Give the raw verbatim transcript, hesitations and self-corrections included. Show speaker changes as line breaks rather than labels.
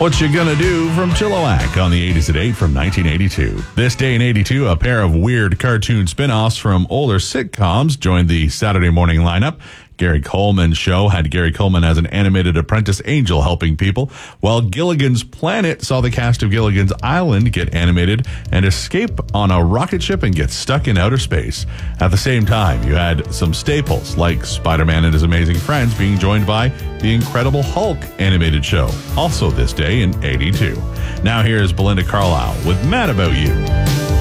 What You Gonna Do from Chilliwack on the eighties at eight from nineteen eighty-two. This day in eighty-two, a pair of weird cartoon spin-offs from older sitcoms joined the Saturday morning lineup. Gary Coleman's show had Gary Coleman as an animated apprentice angel helping people, while Gilligan's Planet saw the cast of Gilligan's Island get animated and escape on a rocket ship and get stuck in outer space. At the same time, you had some staples like Spider-Man and His Amazing Friends being joined by the Incredible Hulk animated show, also this day in eighty-two. Now here's Belinda Carlisle with Mad About You.